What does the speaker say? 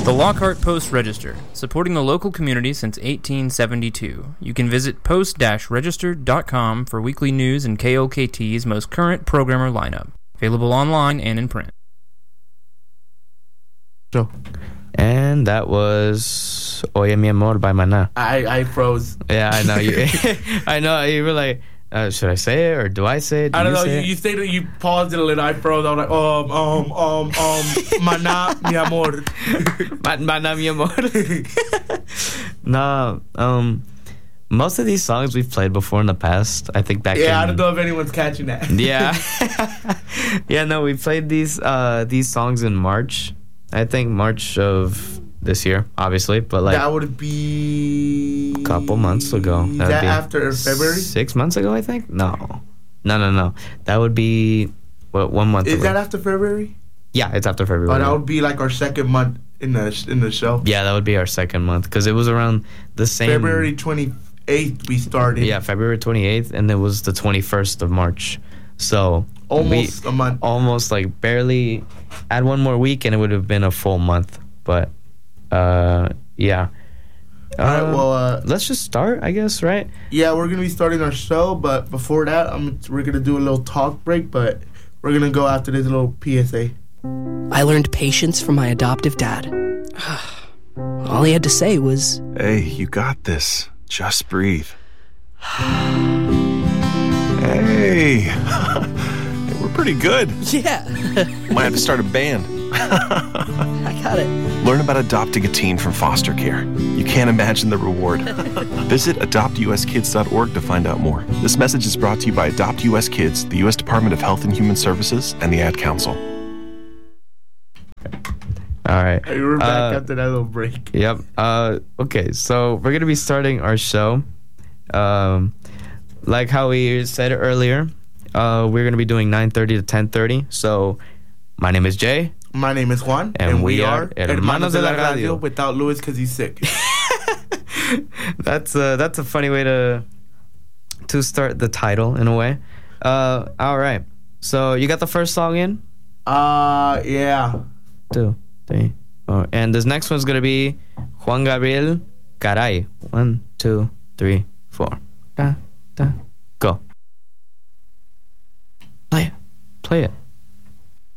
The Lockhart Post-Register, supporting the local community since 1872. You can visit post-register.com for weekly news and KOKT's most current programmer lineup. Available online and in print. And that was Oye Mi Amor by Maná. I froze. Yeah, I know. I know. You were like, should I say it or do I say it? I don't know. You stated you paused it a little. I froze. I was like, Maná Mi Amor. Maná Mi Amor. No, most of these songs we've played before in the past. I think back. Yeah, I don't know if anyone's catching that. Yeah. Yeah, no, we played these songs in March. I think March of this year, obviously, but like that would be a couple months ago. Is that after February? 6 months ago, I think. No. That would be 1 month. Is that after February? Yeah, it's after February. Oh, that would be like our second month in the show. Yeah, that would be our second month because it was around the same. February 28th we started. Yeah, February 28th, and it was the 21st of March. So almost a month. Almost like barely. Add one more week, and it would have been a full month. But yeah. All right, well, let's just start, I guess, right? Yeah, we're gonna be starting our show, but before that, we're gonna do a little talk break, but we're gonna go after this little PSA. I learned patience from my adoptive dad. All he had to say was, "Hey, you got this. Just breathe." Hey, we're pretty good. Yeah. Might have to start a band. I got it. Learn about adopting a teen from foster care. You can't imagine the reward. Visit adoptuskids.org to find out more. This message is brought to you by Adopt US Kids, the U.S. Department of Health and Human Services, and the Ad Council. All right. Hey, we're back after that little break. Yep. Okay, so we're going to be starting our show. Like how we said earlier, we're going to be doing 9:30 to 10:30. So my name is Jay. My name is Juan. And we are Hermanos de la Radio. Without Luis because he's sick. That's a funny way to start the title in a way. All right. So you got the first song in? Yeah. 2, 3, 4. And this next one's going to be Juan Gabriel, Caray. 1, 2, 3, 4. Da, da, go. Play it.